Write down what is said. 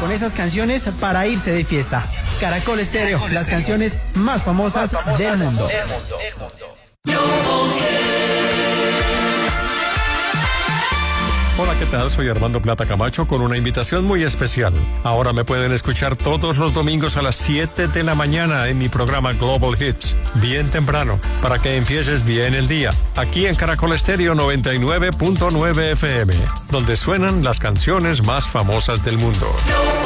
con esas canciones para irse de fiesta. Caracol Estéreo, las canciones más famosas del mundo. Hola, ¿qué tal? Soy Armando Plata Camacho con una invitación muy especial. Ahora me pueden escuchar todos los domingos a las 7 de la mañana en mi programa Global Hits, bien temprano, para que empieces bien el día. Aquí en Caracol Estéreo 99.9 FM, donde suenan las canciones más famosas del mundo.